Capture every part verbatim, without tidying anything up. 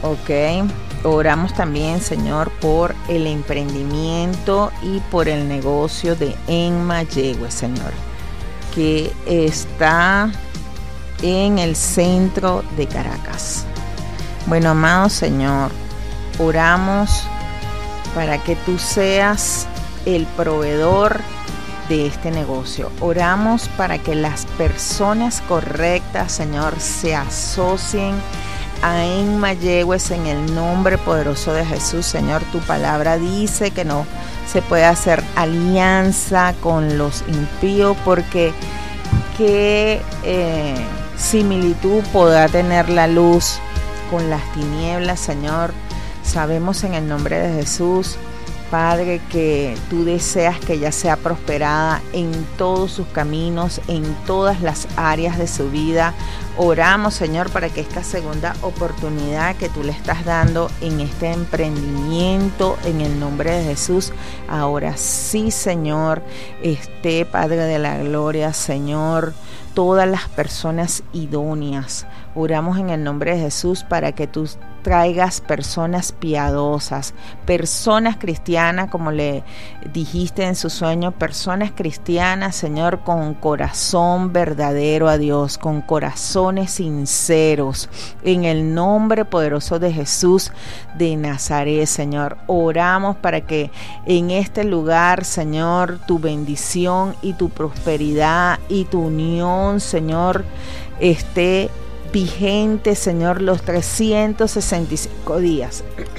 Ok, oramos también, Señor, por el emprendimiento y por el negocio de Enma Yegüe, Señor, que está en el centro de Caracas. Bueno, amado Señor, oramos para que tú seas el proveedor de este negocio. Oramos para que las personas correctas, Señor, se asocien a Enma Yegüe en el nombre poderoso de Jesús. Señor, tu palabra dice que no se puede hacer alianza con los impíos, porque qué eh, similitud podrá tener la luz con las tinieblas, Señor. Sabemos en el nombre de Jesús, Padre, que tú deseas que ella sea prosperada en todos sus caminos, en todas las áreas de su vida. Oramos, Señor, para que esta segunda oportunidad que tú le estás dando en este emprendimiento, en el nombre de Jesús, ahora sí, Señor, esté, Padre de la gloria, Señor, todas las personas idóneas. Oramos en el nombre de Jesús para que tú traigas personas piadosas, personas cristianas, como le dijiste en su sueño, personas cristianas, Señor, con corazón verdadero a Dios, con corazones sinceros, en el nombre poderoso de Jesús de Nazaret, Señor. Oramos para que en este lugar, Señor, tu bendición y tu prosperidad y tu unión, Señor, esté vigente, Señor, los trescientos sesenta y cinco días.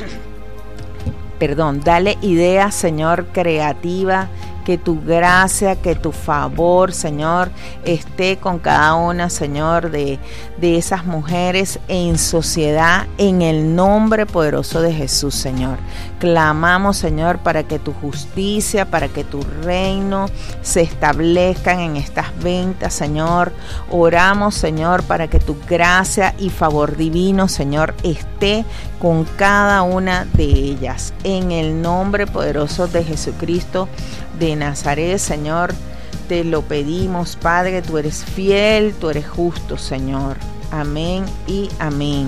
Perdón, dale idea, Señor, creativa, que tu gracia, que tu favor, Señor, esté con cada una, Señor, de, de esas mujeres en sociedad, en el nombre poderoso de Jesús, Señor. Clamamos, Señor, para que tu justicia, para que tu reino se establezcan en estas ventas, Señor. Oramos, Señor, para que tu gracia y favor divino, Señor, esté con cada una de ellas. En el nombre poderoso de Jesucristo de Nazaret, Señor, te lo pedimos, Padre. Tú eres fiel, tú eres justo, Señor. Amén y amén.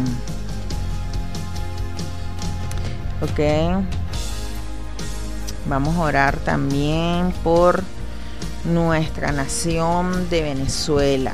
Ok. Vamos a orar también por nuestra nación de Venezuela.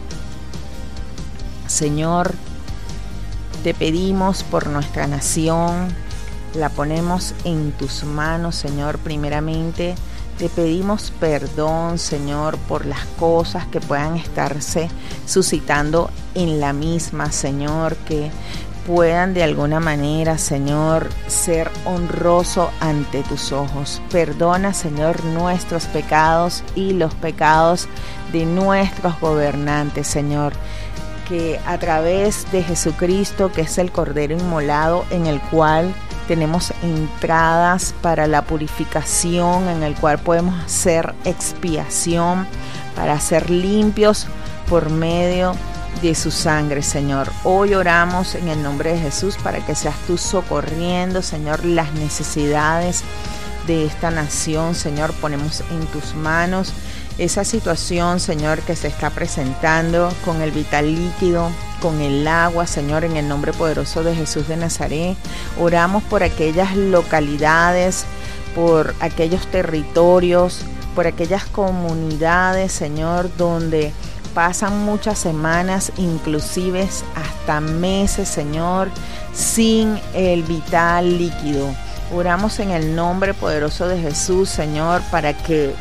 Señor, te pedimos por nuestra nación, la ponemos en tus manos, Señor. Primeramente, te pedimos perdón, Señor, por las cosas que puedan estarse suscitando en la misma, Señor, que puedan de alguna manera, Señor, ser honroso ante tus ojos. Perdona, Señor, nuestros pecados y los pecados de nuestros gobernantes, Señor, que a través de Jesucristo, que es el Cordero inmolado, en el cual tenemos entradas para la purificación, en el cual podemos hacer expiación para ser limpios por medio de su sangre, Señor. Hoy oramos en el nombre de Jesús para que seas tú socorriendo, Señor, las necesidades de esta nación, Señor. Ponemos en tus manos esa situación, Señor, que se está presentando con el vital líquido, con el agua, Señor, en el nombre poderoso de Jesús de Nazaret. Oramos por aquellas localidades, por aquellos territorios, por aquellas comunidades, Señor, donde pasan muchas semanas, inclusive hasta meses, Señor, sin el vital líquido. Oramos en el nombre poderoso de Jesús, Señor, para que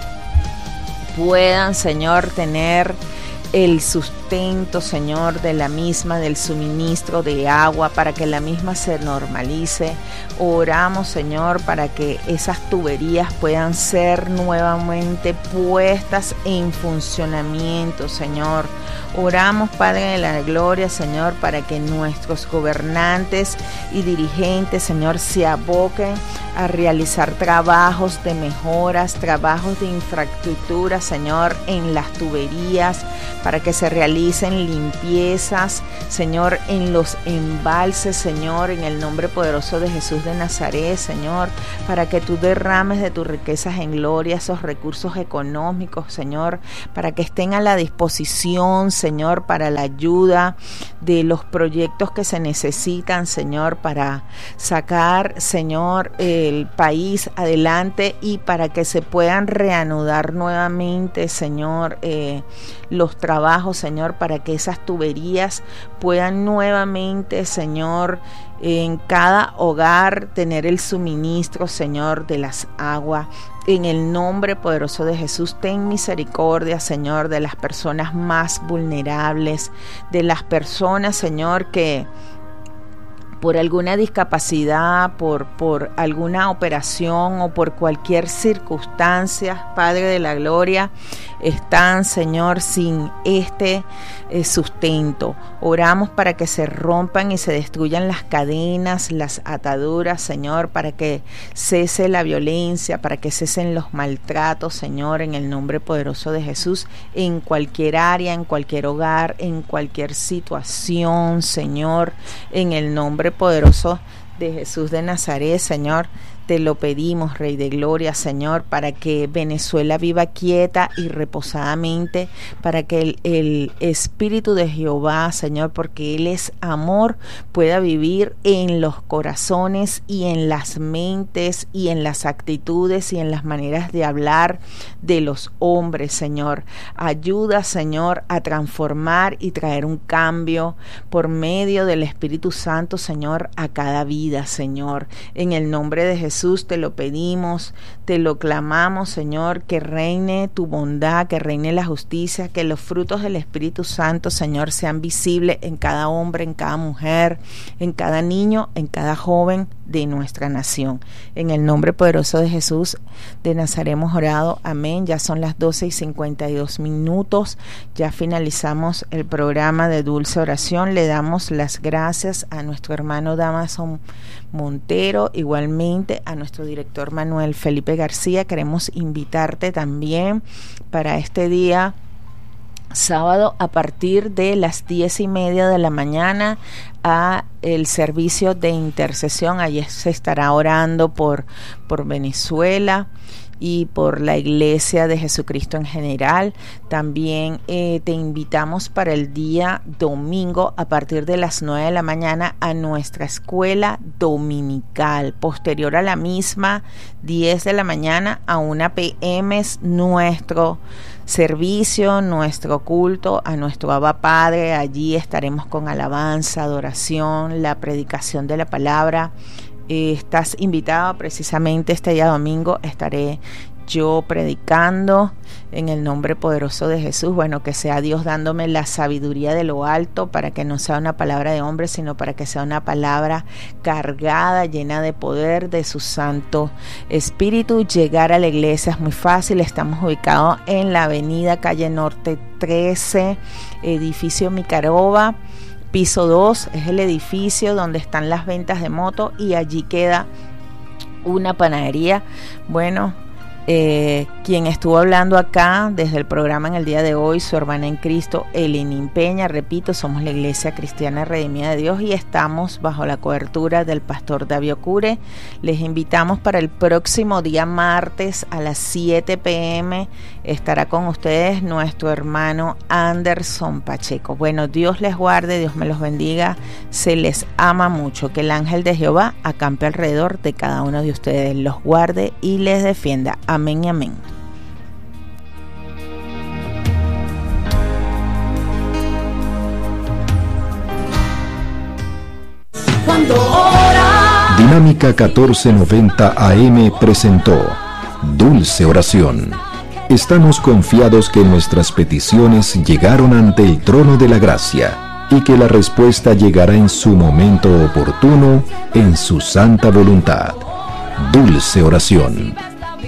puedan, Señor, tener el sustento, Señor, de la misma, del suministro de agua, para que la misma se normalice. Oramos, Señor, para que esas tuberías puedan ser nuevamente puestas en funcionamiento, Señor. Oramos, Padre de la gloria, Señor, para que nuestros gobernantes y dirigentes, Señor, se aboquen a realizar trabajos de mejoras, trabajos de infraestructura, Señor, en las tuberías, para que se realicen limpiezas, Señor, en los embalses, Señor, en el nombre poderoso de Jesús de Nazaret, Señor, para que tú derrames de tus riquezas en gloria esos recursos económicos, Señor, para que estén a la disposición, Señor, para la ayuda de los proyectos que se necesitan, Señor, para sacar, Señor, el país adelante y para que se puedan reanudar nuevamente, Señor, eh, los trabajos, Señor, para que esas tuberías puedan nuevamente, Señor, en cada hogar tener el suministro, Señor, de las aguas. En el nombre poderoso de Jesús, ten misericordia, Señor, de las personas más vulnerables, de las personas, Señor, que por alguna discapacidad, por, por alguna operación o por cualquier circunstancia, Padre de la Gloria, están, Señor, sin este eh, sustento. Oramos para que se rompan y se destruyan las cadenas, las ataduras, Señor, para que cese la violencia, para que cesen los maltratos, Señor, en el nombre poderoso de Jesús, en cualquier área, en cualquier hogar, en cualquier situación, Señor, en el nombre poderoso de Jesús de Nazaret, Señor. Te lo pedimos, Rey de Gloria, Señor, para que Venezuela viva quieta y reposadamente, para que el, el Espíritu de Jehová, Señor, porque Él es amor, pueda vivir en los corazones y en las mentes y en las actitudes y en las maneras de hablar de los hombres, Señor. Ayuda, Señor, a transformar y traer un cambio por medio del Espíritu Santo, Señor, a cada vida, Señor. En el nombre de Jesús te lo pedimos, te lo clamamos, Señor, que reine tu bondad, que reine la justicia, que los frutos del Espíritu Santo, Señor, sean visibles en cada hombre, en cada mujer, en cada niño, en cada joven de nuestra nación. En el nombre poderoso de Jesús de Nazaret hemos orado. Amén. Ya son las doce y cincuenta y dos minutos. Ya finalizamos el programa de Dulce Oración. Le damos las gracias a nuestro hermano Damaso Montero, igualmente a nuestro director Manuel Felipe García. Queremos invitarte también para este día sábado a partir de las diez y media de la mañana a el servicio de intercesión. Allí se estará orando por, por Venezuela y por la Iglesia de Jesucristo en general. También eh, te invitamos para el día domingo a partir de las nueve de la mañana a nuestra escuela dominical. Posterior a la misma, diez de la mañana a una p m es nuestro servicio, nuestro culto a nuestro Abba Padre. Allí estaremos con alabanza, adoración, la predicación de la palabra. Eh, estás invitado precisamente este día domingo. Estaré yo predicando en el nombre poderoso de Jesús. Bueno, que sea Dios dándome la sabiduría de lo alto para que no sea una palabra de hombre, sino para que sea una palabra cargada, llena de poder de su Santo Espíritu. Llegar a la iglesia es muy fácil. Estamos ubicados en la avenida Calle Norte trece, edificio Micaroba, piso dos. Es el edificio donde están las ventas de moto y allí queda una panadería. Bueno, Eh, quien estuvo hablando acá desde el programa en el día de hoy, su hermana en Cristo, Eleni Peña. Repito, somos la Iglesia Cristiana Redimida de Dios y estamos bajo la cobertura del pastor David Ocure. Les invitamos para el próximo día martes a las siete p m estará con ustedes nuestro hermano Anderson Pacheco. Bueno, Dios les guarde, Dios me los bendiga, se les ama mucho. Que el ángel de Jehová acampe alrededor de cada uno de ustedes, los guarde y les defienda. Amén y amén. Cuando ora. Dinámica catorce noventa A M presentó Dulce Oración. Estamos confiados que nuestras peticiones llegaron ante el trono de la gracia y que la respuesta llegará en su momento oportuno, en su santa voluntad. Dulce Oración.